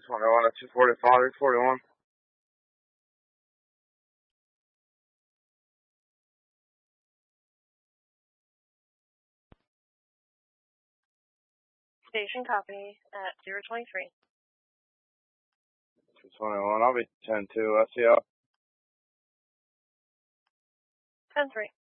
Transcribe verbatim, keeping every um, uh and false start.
twenty-one at two forty-five, forty-one. Station copy at zero twenty-three. two twenty-one, I'll be ten two, S C L. ten three.